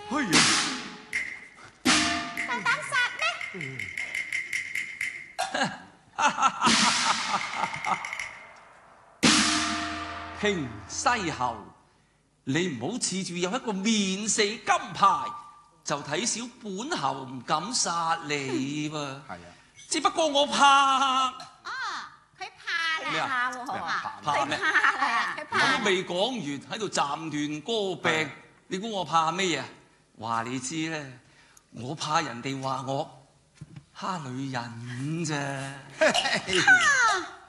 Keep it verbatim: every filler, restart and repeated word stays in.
哎呀， 夠膽殺咩？ 平西侯，你唔好恃住有一個免死金牌，就睇小本侯唔敢殺你喎。係啊，只不過我怕。 哦，佢怕啦。 咩啊？ 怕喎，好嘛？ 怕咩？ 怕啦，佢怕。 我都未講完，喺度暫斷歌病，你估我怕咩嘢？話你知咧，我怕人哋話我蝦女人啫。